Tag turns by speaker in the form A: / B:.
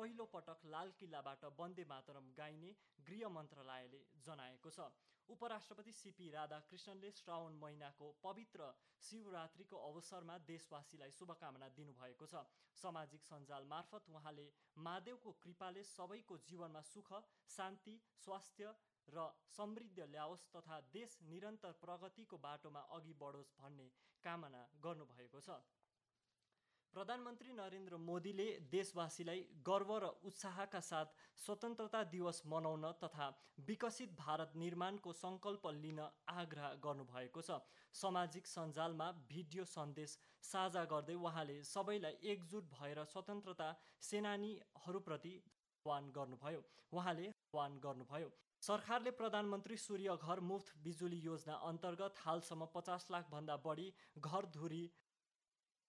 A: पहिलो पटक लाल किल्लाबाट वन्दे मातरम गाइने गृह मन्त्रालयले जनाएको छ। उपराष्ट्रपति सीपी राधाकृष्णनले श्रावण महिनाको पवित्र शिवरात्रिको अवसरमा देशवासीलाई शुभकामना दिनुभएको छ। सामाजिक सञ्जाल मार्फत उहाँले महादेवको कृपाले सबैको जीवनमा सुख, शान्ति, स्वास्थ्य र समृद्धि ल्याओस् तथा देश निरन्तर प्रगतिको बाटोमा अघि बढोस् भन्ने कामना गर्नुभएको छ। प्रधानमन्त्री नरेन्द्र मोदीले देशवासीलाई गर्व र उत्साहका साथ स्वतन्त्रता दिवस मनाउन तथा विकसित भारत निर्माणको सङ्कल्प लिन आग्रह गर्नुभएको छ। सामाजिक सञ्जालमा भिडियो सन्देश साझा गर्दै उहाँले सबैलाई एकजुट भएर स्वतन्त्रता सेनानीहरूप्रति आह्वान गर्नुभयो। सरकारले प्रधानमन्त्री सूर्य घर मुफ्त बिजुली योजना अन्तर्गत हालसम्म 50 लाख भन्दा बढी घरधुरी